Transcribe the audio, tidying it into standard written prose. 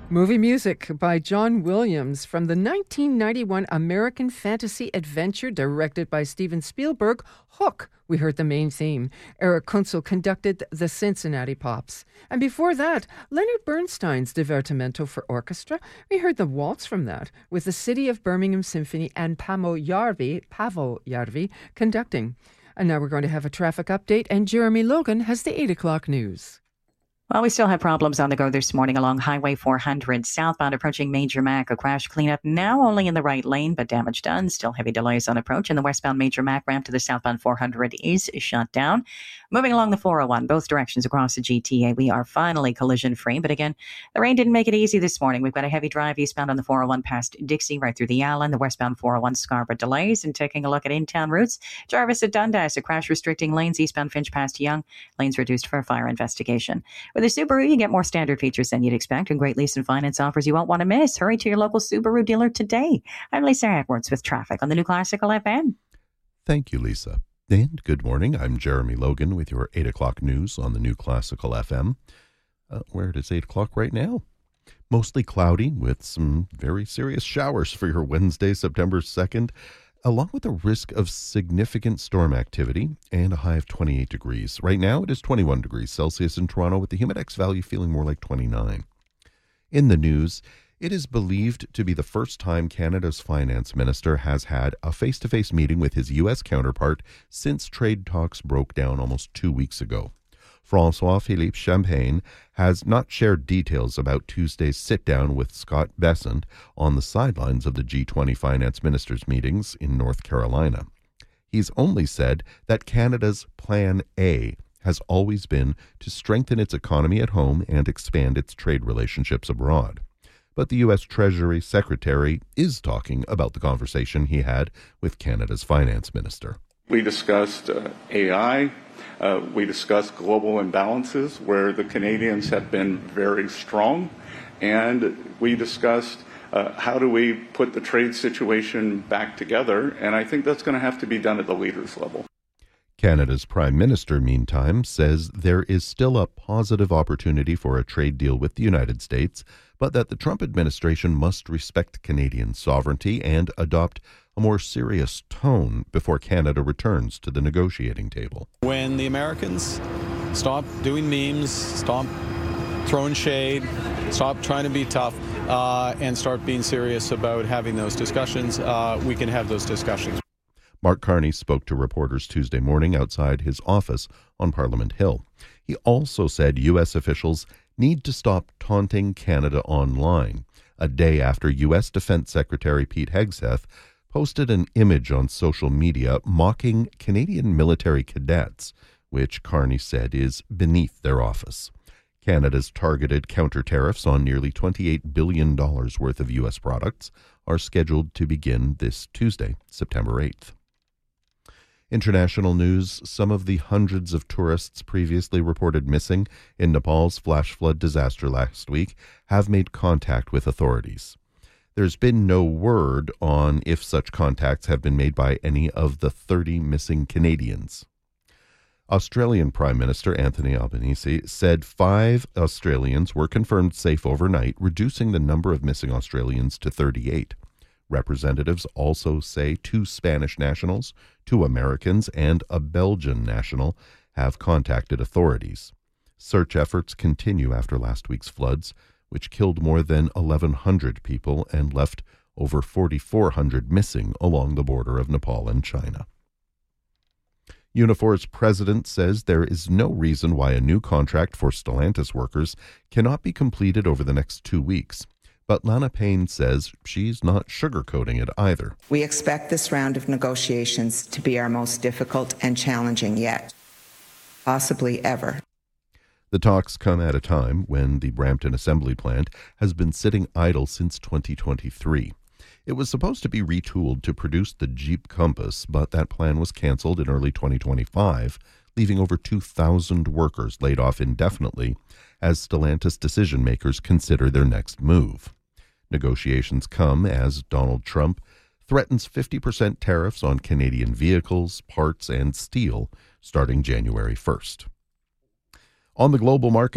Movie music by John Williams from the 1991 American fantasy adventure directed by Steven Spielberg, Hook. We heard the main theme. Eric Kunzel conducted the Cincinnati Pops. And before that, Leonard Bernstein's Divertimento for Orchestra. We heard the waltz from that, with the City of Birmingham Symphony and Paavo Järvi conducting. And now we're going to have a traffic update, and Jeremy Logan has the 8 o'clock news. Well, we still have problems on the go this morning along Highway 400 southbound approaching Major Mac. A crash cleanup now only in the right lane, but damage done. Still heavy delays on approach. And the westbound Major Mac ramp to the southbound 400 is shut down. Moving along the 401, both directions across the GTA, we are finally collision free. But again, the rain didn't make it easy this morning. We've got a heavy drive eastbound on the 401 past Dixie, right through the Allen. The westbound 401 Scarborough delays. And taking a look at in-town routes, Jarvis at Dundas, a crash restricting lanes eastbound Finch past Young. Lanes reduced for a fire investigation. With a Subaru, you get more standard features than you'd expect, and great lease and finance offers you won't want to miss. Hurry to your local Subaru dealer today. I'm Lisa Edwards with traffic on the New Classical FM. Thank you, Lisa. And good morning. I'm Jeremy Logan with your 8 o'clock news on the New Classical FM. Where it is 8 o'clock right now. Mostly cloudy with some very serious showers for your Wednesday, September 2nd, along with a risk of significant storm activity and a high of 28 degrees. Right now it is 21 degrees Celsius in Toronto with the Humidex value feeling more like 29. In the news, it is believed to be the first time Canada's finance minister has had a face-to-face meeting with his U.S. counterpart since trade talks broke down almost 2 weeks ago. François-Philippe Champagne has not shared details about Tuesday's sit-down with Scott Bessent on the sidelines of the G20 finance ministers' meetings in North Carolina. He's only said that Canada's Plan A has always been to strengthen its economy at home and expand its trade relationships abroad. But the U.S. Treasury Secretary is talking about the conversation he had with Canada's finance minister. We discussed AI. We discussed global imbalances where the Canadians have been very strong. And we discussed how do we put the trade situation back together. And I think that's going to have to be done at the leaders level. Canada's Prime Minister, meantime, says there is still a positive opportunity for a trade deal with the United States, but that the Trump administration must respect Canadian sovereignty and adopt a more serious tone before Canada returns to the negotiating table. When the Americans stop doing memes, stop throwing shade, stop trying to be tough, and start being serious about having those discussions, we can have those discussions. Mark Carney spoke to reporters Tuesday morning outside his office on Parliament Hill. He also said U.S. officials need to stop taunting Canada online, a day after U.S. Defense Secretary Pete Hegseth posted an image on social media mocking Canadian military cadets, which Carney said is beneath their office. Canada's targeted counter-tariffs on nearly $28 billion worth of U.S. products are scheduled to begin this Tuesday, September 8th. International news, some of the hundreds of tourists previously reported missing in Nepal's flash flood disaster last week have made contact with authorities. There's been no word on if such contacts have been made by any of the 30 missing Canadians. Australian Prime Minister Anthony Albanese said 5 Australians were confirmed safe overnight, reducing the number of missing Australians to 38. Representatives also say 2 Spanish nationals, 2 Americans, and a Belgian national have contacted authorities. Search efforts continue after last week's floods, which killed more than 1,100 people and left over 4,400 missing along the border of Nepal and China. Unifor's president says there is no reason why a new contract for Stellantis workers cannot be completed over the next 2 weeks. But Lana Payne says she's not sugarcoating it either. We expect this round of negotiations to be our most difficult and challenging yet, possibly ever. The talks come at a time when the Brampton Assembly Plant has been sitting idle since 2023. It was supposed to be retooled to produce the Jeep Compass, but that plan was canceled in early 2025, leaving over 2,000 workers laid off indefinitely as Stellantis decision-makers consider their next move. Negotiations come as Donald Trump threatens 50% tariffs on Canadian vehicles, parts, and steel starting January 1st. On the global market,